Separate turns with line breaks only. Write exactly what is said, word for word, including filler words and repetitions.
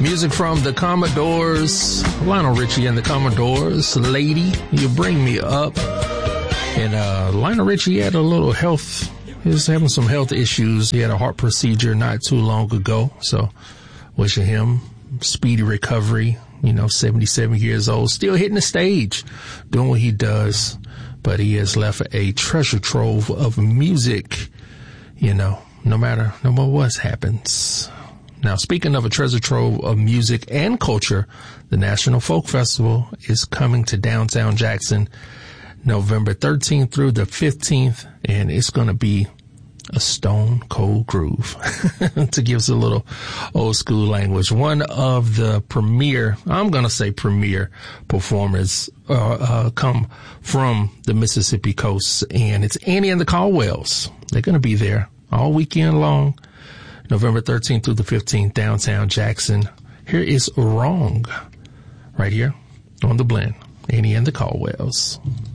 Music from the Commodores, Lionel Richie and the Commodores. Lady, you bring me up. And uh Lionel Richie had a little health, he was having some health issues. He had a heart procedure not too long ago. So wishing him speedy recovery. You know, seventy-seven years old, still hitting the stage, doing what he does. But he has left a treasure trove of music, you know, no matter, no matter what happens. Now, speaking of a treasure trove of music and culture, the National Folk Festival is coming to downtown Jackson November thirteenth through the fifteenth, and it's going to be a stone cold groove, to give us a little old school language. One of the premier, I'm going to say premier performers uh, uh, come from the Mississippi coast, and it's Annie and the Caldwells. They're going to be there all weekend long, November thirteenth through the fifteenth, downtown Jackson. Here is Wrong, right here on The Blend. Annie and the Caldwells.